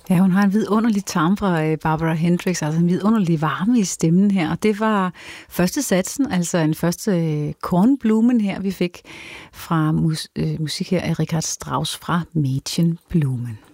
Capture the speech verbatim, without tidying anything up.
Ja, hun har en vidunderlig tarm fra Barbara Hendricks, altså en vidunderlig varme i stemmen her, og det var første satsen, altså en første kornblumen her, vi fik fra mus- øh, musik her af Richard Strauss fra Mädchenblumen.